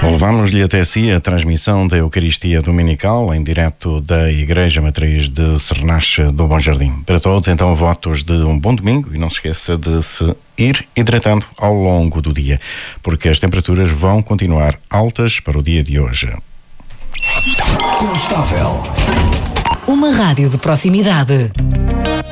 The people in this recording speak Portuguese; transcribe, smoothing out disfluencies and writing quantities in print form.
Levamos-lhe até si a transmissão da Eucaristia Dominical em direto da Igreja Matriz de Sernache do Bom Jardim. Para todos, então, votos de um bom domingo e não se esqueça de se ir hidratando ao longo do dia, porque as temperaturas vão continuar altas para o dia de hoje. Constável. Uma rádio de proximidade.